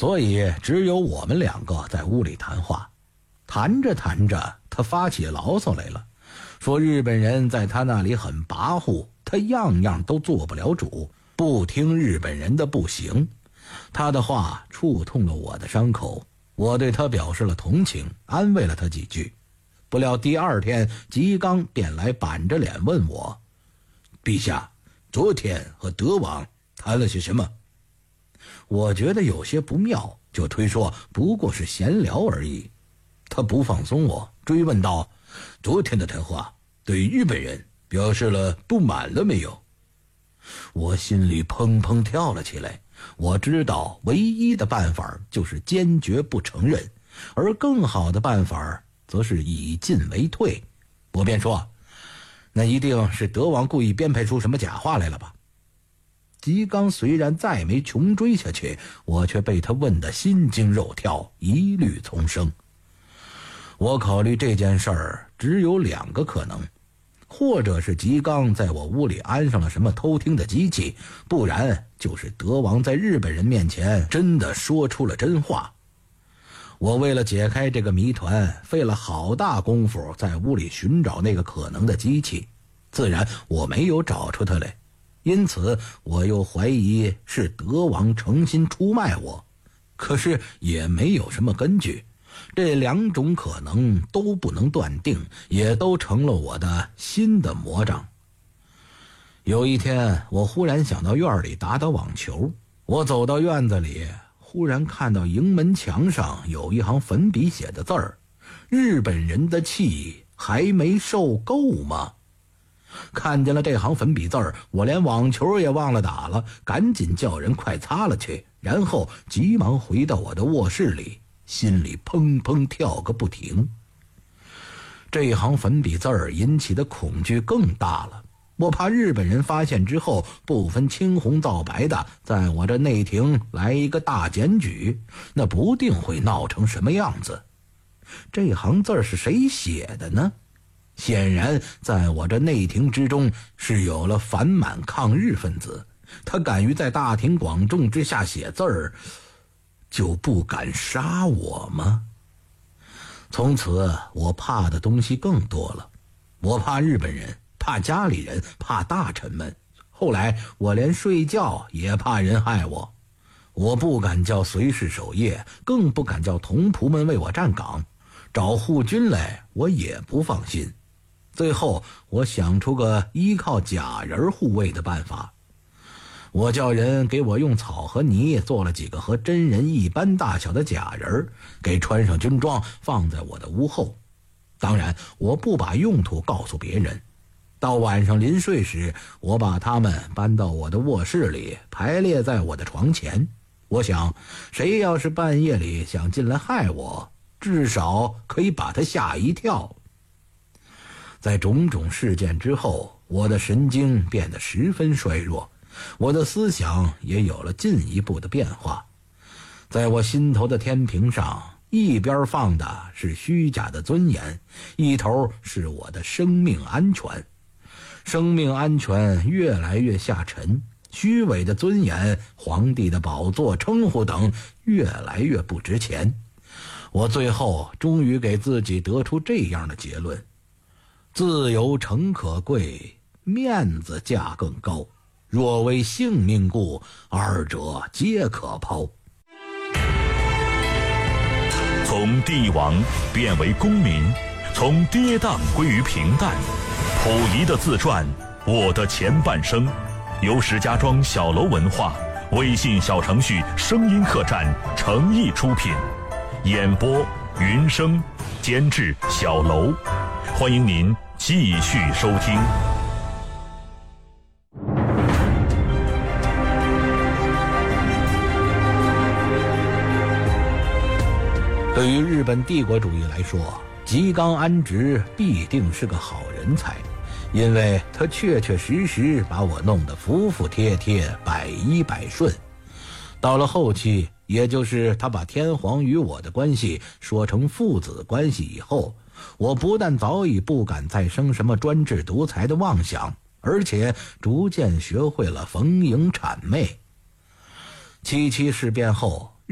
所以只有我们两个在屋里谈话。谈着谈着，他发起牢骚来了，说日本人在他那里很跋扈，他样样都做不了主，不听日本人的不行。他的话触痛了我的伤口，我对他表示了同情，安慰了他几句。不料第二天，吉冈便来板着脸问我：陛下，昨天和德王谈了些什么？我觉得有些不妙，就推说不过是闲聊而已。他不放松我，追问道：昨天的谈话对日本人表示了不满了没有？我心里砰砰跳了起来，我知道唯一的办法就是坚决不承认，而更好的办法则是以进为退。我便说：那一定是德王故意编排出什么假话来了吧？吉冈虽然再没穷追下去，我却被他问得心惊肉跳，疑虑丛生。我考虑这件事儿只有两个可能，或者是吉冈在我屋里安上了什么偷听的机器，不然就是德王在日本人面前真的说出了真话。我为了解开这个谜团，费了好大功夫在屋里寻找那个可能的机器，自然我没有找出它来，因此我又怀疑是德王诚心出卖我，可是也没有什么根据。这两种可能都不能断定，也都成了我的新的魔障。有一天，我忽然想到院里打打网球，我走到院子里，忽然看到营门墙上有一行粉笔写的字儿：日本人的气还没受够吗？看见了这行粉笔字儿，我连网球也忘了打了，赶紧叫人快擦了去，然后急忙回到我的卧室里，心里砰砰跳个不停。这一行粉笔字儿引起的恐惧更大了，我怕日本人发现之后不分青红皂白的在我这内廷来一个大检举，那不定会闹成什么样子。这行字儿是谁写的呢？显然在我这内廷之中是有了反满抗日分子，他敢于在大庭广众之下写字儿，就不敢杀我吗？从此我怕的东西更多了，我怕日本人，怕家里人，怕大臣们，后来我连睡觉也怕人害我。我不敢叫随侍守夜，更不敢叫同仆们为我站岗，找护军来我也不放心。最后我想出个依靠假人护卫的办法，我叫人给我用草和泥做了几个和真人一般大小的假人，给穿上军装放在我的屋后。当然我不把用途告诉别人。到晚上临睡时，我把他们搬到我的卧室里，排列在我的床前。我想谁要是半夜里想进来害我，至少可以把他吓一跳。在种种事件之后，我的神经变得十分衰弱，我的思想也有了进一步的变化。在我心头的天平上，一边放的是虚假的尊严，一头是我的生命安全。生命安全越来越下沉，虚伪的尊严、皇帝的宝座、称呼等越来越不值钱。我最后终于给自己得出这样的结论：自由诚可贵，面子价更高，若为性命故，二者皆可抛。 从帝王变为公民，从跌宕归于平淡。溥仪的自传《我的前半生》，由石家庄小楼文化微信小程序声音客栈诚意出品，演播云生，监制小楼。欢迎您继续收听。 对于日本帝国主义来说，吉冈安直必定是个好人才，因为他确确实实把我弄得服服帖帖，百依百顺。到了后期，也就是他把天皇与我的关系说成父子关系以后，我不但早已不敢再生什么专制独裁的妄想，而且逐渐学会了逢迎谄媚。77事变后，